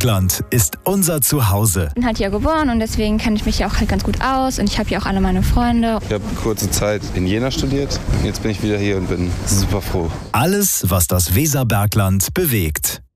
Weserbergland ist unser Zuhause. Ich bin halt hier geboren und deswegen kenne ich mich hier auch halt ganz gut aus und ich habe hier auch alle meine Freunde. Ich habe kurze Zeit in Jena studiert. Jetzt bin ich wieder hier und bin super froh. Alles, was das Weserbergland bewegt.